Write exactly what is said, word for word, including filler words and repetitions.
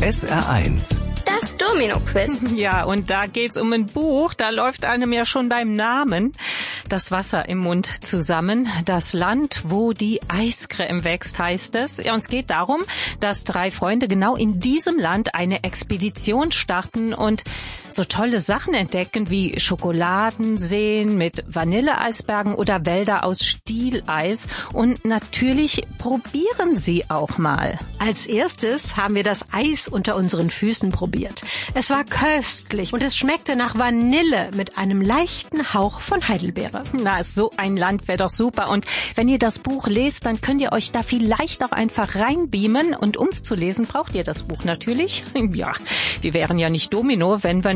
S R eins. Das Domino-Quiz. Ja, und da geht's um ein Buch, da läuft einem ja schon beim Namen das Wasser im Mund zusammen. Das Land, wo die Eiscreme wächst, heißt es. Ja, und es geht darum, dass drei Freunde genau in diesem Land eine Expedition starten und so tolle Sachen entdecken wie Schokoladenseen mit Vanilleeisbergen oder Wälder aus Stieleis. Und natürlich probieren sie auch mal. Als erstes haben wir das Eis unter unseren Füßen probiert. Es war köstlich und es schmeckte nach Vanille mit einem leichten Hauch von Heidelbeere. Na, so ein Land wäre doch super. Und wenn ihr das Buch lest, dann könnt ihr euch da vielleicht auch einfach reinbeamen. Und um's zu lesen, braucht ihr das Buch natürlich. Ja, wir wären ja nicht Domino, wenn wir